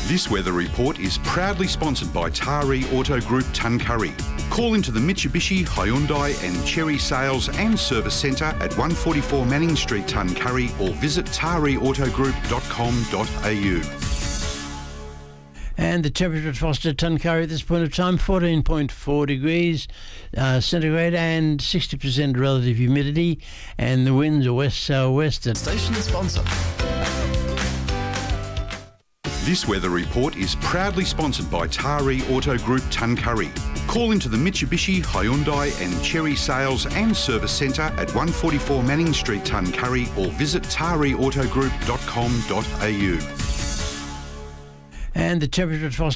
This weather report is proudly sponsored by Taree Auto Group Tuncurry. Call into the Mitsubishi, Hyundai and Chery Sales and Service Centre at 144 Manning Street, Tuncurry, or visit tareeautogroup.com.au. And the temperature at Foster Tuncurry at this point of time, 14.4 degrees centigrade and 60% relative humidity, and the winds are west-southwest. Station sponsor. This weather report is proudly sponsored by Taree Auto Group Tuncurry. Call into the Mitsubishi, Hyundai and Chery Sales and Service Centre at 144 Manning Street, Tuncurry, or visit tareeautogroup.com.au. And the temperature at Foster